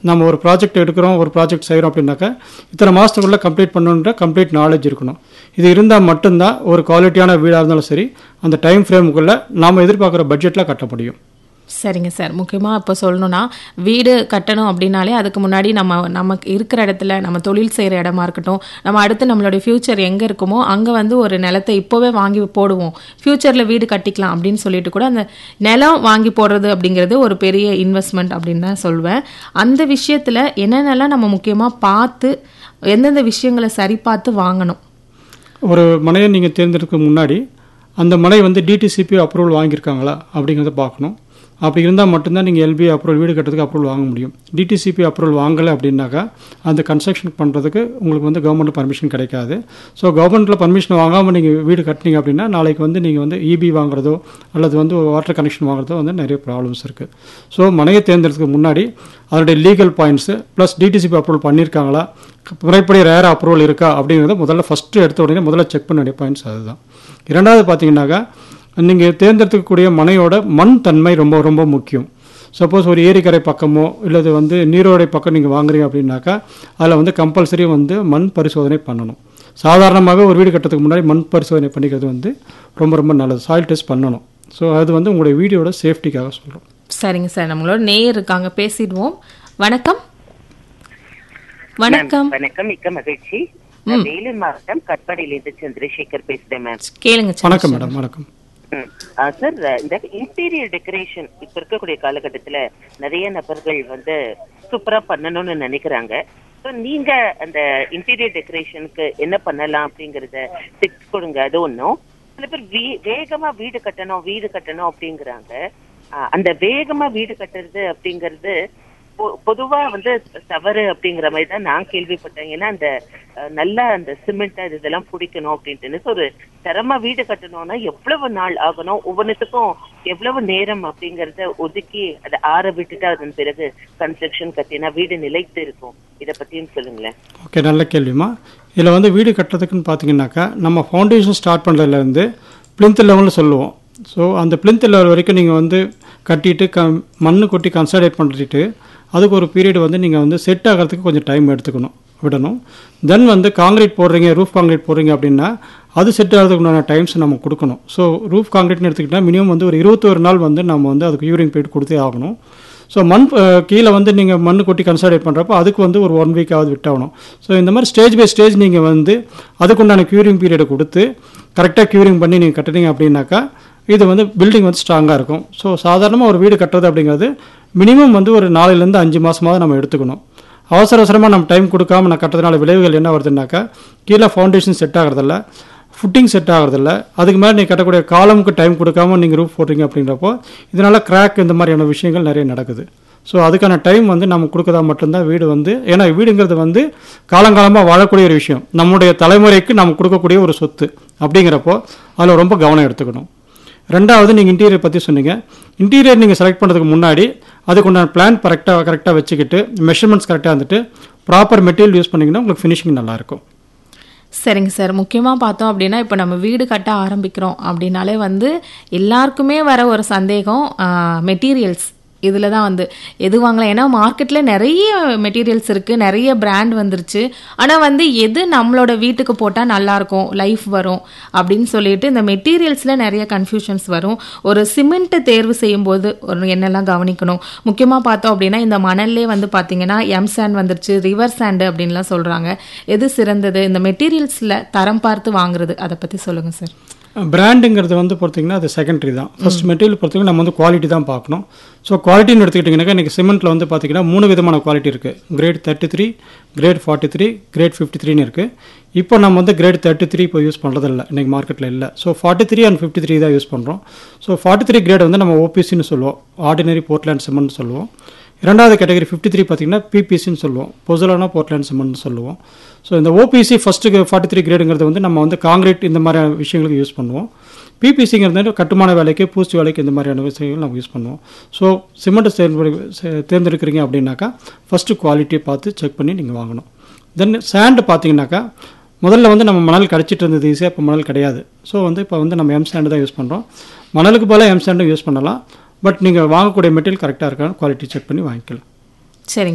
நம்ம ஒரு ப்ராஜெக்ட் எடுக்கிறோம், ஒரு ப்ராஜெக்ட் செய்கிறோம் அப்படின்னாக்கா இத்தனை மாதத்துக்குள்ளே கம்ப்ளீட் பண்ணணுன்ற கம்ப்ளீட் நாலேஜ் இருக்கணும். இது இருந்தால் மட்டும்தான் ஒரு குவாலிட்டியான வீடாக இருந்தாலும் சரி அந்த டைம் ஃப்ரேமுக்குள்ளே நாம் எதிர்பார்க்குற பட்ஜெட்டில் கட்ட முடியும். சரிங்க சார். முக்கியமாக இப்போ சொல்லணும்னா வீடு கட்டணும் அப்படின்னாலே அதுக்கு முன்னாடி நமக்கு இருக்கிற இடத்துல நம்ம தொழில் செய்கிற இடமா இருக்கட்டும், நம்ம அடுத்து நம்மளுடைய ஃப்யூச்சர் எங்கே இருக்குமோ அங்கே வந்து ஒரு நிலத்தை இப்போவே வாங்கி போடுவோம், ஃப்யூச்சரில் வீடு கட்டிக்கலாம் அப்படின்னு சொல்லிட்டு கூட அந்த நிலம் வாங்கி போடுறது அப்படிங்கிறது ஒரு பெரிய இன்வெஸ்ட்மெண்ட் அப்படின்னு தான் சொல்வேன். அந்த விஷயத்தில் என்னென்னலாம் நம்ம முக்கியமாக பார்த்து எந்தெந்த விஷயங்களை சரி பார்த்து வாங்கணும்? ஒரு மனையை நீங்கள் தேர்ந்தெடுக்க முன்னாடி அந்த மனை வந்து டிடிசிபி அப்ரூவல் வாங்கியிருக்காங்களா அப்படிங்கிறத பார்க்கணும். அப்படி இருந்தால் மட்டும்தான் நீங்கள் எல்பி அப்ரூவல் வீடு கட்டுறதுக்கு அப்ரூவல் வாங்க முடியும். டிடிசிபி அப்ரூவல் வாங்கலை அப்படின்னாக்கா அந்த கன்ஸ்ட்ரக்ஷன் பண்ணுறதுக்கு உங்களுக்கு வந்து கவர்மெண்ட் பர்மிஷன் கிடைக்காது. ஸோ கவர்மெண்ட்டில் பர்மிஷன் வாங்காமல் நீங்கள் வீடு கட்டினீங்க அப்படின்னா நாளைக்கு வந்து நீங்கள் வந்து இபி வாங்குறதோ அல்லது வந்து வாட்டர் கனெக்ஷன் வாங்குறதோ வந்து நிறைய ப்ராப்ளம்ஸ் இருக்குது. ஸோ மனையை தேர்ந்தெடுக்கிறதுக்கு முன்னாடி அதனுடைய legal points plus DTCP approval பண்ணியிருக்காங்களா, முறைப்படி ரேர் அப்ரூவல் இருக்கா அப்படிங்கிறத ஃபஸ்ட்டு எடுத்த உடனே முதல்ல செக் பண்ண வேண்டிய பாயிண்ட்ஸ் அதுதான். இரண்டாவது பார்த்தீங்கன்னாக்கா நீங்கள் தேர்ந்தெடுக்கக்கூடிய மனையோட மண் தன்மை ரொம்ப ரொம்ப முக்கியம். சப்போஸ் ஒரு ஏரிக்கரை பக்கமோ இல்லது வந்து நீரோடை பக்கம் நீங்கள் வாங்குறீங்க அப்படின்னாக்கா அதில் வந்து கம்பல்சரி வந்து மண் பரிசோதனை பண்ணணும். சாதாரணமாக ஒரு வீடு கட்டுறதுக்கு முன்னாடி மண் பரிசோதனை பண்ணிக்கிறது வந்து ரொம்ப ரொம்ப நல்லது. சாயில் டெஸ்ட் பண்ணணும். ஸோ அது வந்து உங்களுடைய வீடியோட சேஃப்டிக்காக சொல்கிறோம். சரிங்க சார். நம்மளோட நேயர் இருக்காங்க, பேசிடுவோம். வணக்கம். வணக்கம். வணக்கம், மிக்க மகிழ்ச்சி. வேலூர் மாவட்டம் கட்பாடியிலிருந்து சந்திரசேகர் பேசுறேன் மேம். கேளுங்க. வணக்கம் மேடம். வணக்கம் சார். இந்த இன்டீரியர் டெக்கரேஷன் இப்ப இருக்கக்கூடிய காலகட்டத்துல நிறைய நபர்கள் வந்து சூப்பரா பண்ணணும்னு நினைக்கிறாங்க. நீங்க அந்த இன்டீரியர் டெக்கரேஷனுக்கு என்ன பண்ணலாம் அப்படிங்கறத டிப்ஸ் கொடுங்க. அது ஒண்ணும். சில பேர் வேகமா வீடு கட்டணும் அப்படிங்கிறாங்க. அந்த வேகமா வீடு கட்டுறது அப்படிங்கறது பொதுவா வந்து தவறு அப்படிங்கிற மாதிரி தான் நான் கேள்விப்பட்டேன். ஏன்னா அந்த நல்லா அந்த சிமெண்ட் இதெல்லாம் பிடிக்கணும் அப்படின்ட்டு. ஒரு தரமா வீடு கட்டணும்னா எவ்வளவு நாள் ஆகணும், ஒவ்வொன்றுத்துக்கும் எவ்வளவு நேரம் அப்படிங்கறத ஒதுக்கி அதை ஆற விட்டுட்டு அதன் பிறகு கன்ஸ்ட்ரக்ஷன் கட்டினா வீடு நிலைத்து இருக்கும். இதை பத்தியும் சொல்லுங்களேன். ஓகே, நல்ல கேள்விமா. இதில் வந்து வீடு கட்டுறதுக்குன்னு பார்த்தீங்கன்னாக்கா நம்ம ஃபவுண்டேஷன் ஸ்டார்ட் பண்ணுறதுலேருந்து பிளிந்த் லெவலில் சொல்லுவோம். ஸோ அந்த பிளிந்த் லெவல் வரைக்கும் நீங்கள் வந்து கட்டிட்டு மண்ணு கொட்டி கன்சல்டேட் பண்ணிட்டு அதுக்கு ஒரு பீரியட் வந்து நீங்கள் வந்து செட் ஆகிறதுக்கு கொஞ்சம் டைம் விடணும். தென் வந்து காங்கிரீட் போடுறீங்க, ரூஃப் காங்கிரீட் போடுறீங்க அப்படின்னா அது செட் ஆகிறதுக்கு உண்டான டைம்ஸ் நம்ம கொடுக்கணும். ஸோ ரூஃப் காங்கிரீட்னு எடுத்துக்கிட்டால் மினிமம் வந்து ஒரு 21 நாள் வந்து நம்ம வந்து அதுக்கு யூரிங் பீரியட் கொடுத்தே ஆகணும். ஸோ கீழே வந்து நீங்கள் மண் கொட்டி கன்சல்டேட் பண்ணுறப்போ அதுக்கு வந்து ஒரு 1 வீக்காவது விட்டாகணும். ஸோ இந்த மாதிரி ஸ்டேஜ் பை ஸ்டேஜ் நீங்கள் வந்து அதுக்குண்டான க்யூரிங் பீரியடை கொடுத்து கரெக்டாக க்யூரிங் பண்ணி நீங்கள் கட்டுறீங்க அப்படின்னாக்கா இது வந்து பில்டிங் வந்து ஸ்ட்ராங்காக இருக்கும். ஸோ சாதாரணமாக ஒரு வீடு கட்டுறது அப்படிங்கிறது மினிமம் வந்து ஒரு 4லேருந்து 5 மாதமாவது நம்ம எடுத்துக்கணும். அவசரமாக நம்ம டைம் கொடுக்காம நான் கட்டுறதுனால விளைவுகள் என்ன வருதுன்னாக்கா கீழே ஃபவுண்டேஷன் செட் ஆகிறதில்ல, ஃபுட்டிங் செட் ஆகிறதில்ல, அதுக்கு மேலே நீங்கள் கட்டக்கூடிய காலமுக்கு டைம் கொடுக்காம நீங்கள் ரூஃப் போடுறீங்க அப்படின்றப்போ இதனால் கிராக் இந்த மாதிரியான விஷயங்கள் நிறைய நடக்குது. ஸோ அதுக்கான டைம் வந்து நம்ம கொடுக்கறதா மட்டும்தான் வீடு வந்து, ஏன்னா வீடுங்கிறது வந்து காலங்காலமாக வாழக்கூடிய ஒரு விஷயம், நம்முடைய தலைமுறைக்கு நம்ம கொடுக்கக்கூடிய ஒரு சொத்து அப்படிங்கிறப்போ அதில் ரொம்ப கவனம் எடுத்துக்கணும். ரெண்டாவது நீங்கள் இன்டீரியர் பற்றி சொன்னீங்க. இன்டீரியர் நீங்கள் செலக்ட் பண்ணுறதுக்கு முன்னாடி அதுக்குண்டான பிளான் கரெக்டாக வச்சுக்கிட்டு மெஷர்மெண்ட்ஸ் கரெக்டாக இருந்துட்டு ப்ராப்பர் மெட்டீரியல் யூஸ் பண்ணிங்கன்னா உங்களுக்கு ஃபினிஷிங் நல்லாயிருக்கும். சரிங்க சார். முக்கியமாக பார்த்தோம் அப்படின்னா இப்போ நம்ம வீடு கட்ட ஆரம்பிக்கிறோம் அப்படின்னாலே வந்து எல்லாருக்குமே வர ஒரு சந்தேகம் மெட்டீரியல்ஸ். இதில் தான் வந்து எது வாங்கலாம், ஏன்னா மார்க்கெட்டில் நிறைய மெட்டீரியல்ஸ் இருக்குது, நிறைய பிராண்ட் வந்துருச்சு. ஆனால் வந்து எது நம்மளோட வீட்டுக்கு போட்டால் நல்லாயிருக்கும், லைஃப் வரும் அப்படின்னு சொல்லிட்டு இந்த மெட்டீரியல்ஸில் நிறைய கன்ஃபியூஷன்ஸ் வரும். ஒரு சிமெண்ட்டை தேர்வு செய்யும்போது ஒரு என்னெல்லாம் கவனிக்கணும், முக்கியமாக பார்த்தோம் அப்படின்னா இந்த மணல்லே வந்து பார்த்தீங்கன்னா எம் சாண்ட் வந்துருச்சு, ரிவர் சாண்டு அப்படின்லாம் சொல்கிறாங்க. எது சிறந்தது, இந்த மெட்டீரியல்ஸில் தரம் பார்த்து வாங்குறது, அதை பற்றி சொல்லுங்கள் சார். பிராண்டுங்கிறது வந்து பார்த்தீங்கன்னா அது செகண்டரி தான். ஃபர்ஸ்ட் மெட்டீரியல் பொறுத்தவரைக்கும் நம்ம வந்து குவாலிட்டி தான் பார்க்கணும். ஸோ குவாலிட்டின்னு எடுத்துக்கிட்டிங்கனாக்கா இன்றைக்கி சிமெண்ட்டில் வந்து பார்த்தீங்கன்னா 3 விதமான குவாலிட்டி இருக்குது. கிரேட் 33, கிரேட் 43, கிரேட் 53ன்னு இருக்குது. இப்போ நம்ம வந்து கிரேட் 33 இப்போ யூஸ் பண்ணுறதில்ல, இன்றைக்கி மார்க்கெட்டில் இல்லை. ஸோ 43 and 53 தான் யூஸ் பண்ணுறோம். ஸோ 43 கிரேட் வந்து நம்ம ஓபிசின்னு சொல்லுவோம், ஆர்டினரி போர்ட்லேண்ட் சிமெண்ட் சொல்லுவோம். இரண்டாவது கேட்டகரி 53 பார்த்தீங்கன்னா பிபிசின்னு சொல்லுவோம், பொசலானா போர்ட்லேண்ட் சிமெண்ட்னு சொல்லுவோம். ஸோ இந்த ஓபிசி ஃபஸ்ட்டு 43 கிரேடுங்கிறது வந்து நம்ம வந்து காங்கிரீட் இந்த மாதிரியான விஷயங்களுக்கு யூஸ் பண்ணுவோம். பிபிசிங்கிறது கட்டுமான வேலைக்கு, பூச்சி வேலைக்கு இந்த மாதிரியான விஷயங்கள் நம்ம யூஸ் பண்ணுவோம். ஸோ சிமெண்ட்டை தேர்ந்தெடுக்கிறீங்க அப்படின்னாக்கா ஃபஸ்ட்டு குவாலிட்டியை பார்த்து செக் பண்ணி நீங்கள் வாங்கணும். தென் சாண்டு பார்த்தீங்கன்னாக்கா முதல்ல வந்து நம்ம மணல் கிடச்சிட்டு இருந்தது ஈஸியாக, இப்போ மணல் கிடையாது. ஸோ வந்து இப்போ வந்து நம்ம எம் சாண்டு தான் யூஸ் பண்ணுறோம். மணலுக்கு பதிலாக எம் சாண்டும் யூஸ் பண்ணலாம். பட் நீங்கள் வாங்கக்கூடிய மெட்டீரியல் கரெக்டாக இருக்கான்னு குவாலிட்டி செக் பண்ணி வாங்கிக்கலாம். சரிங்க.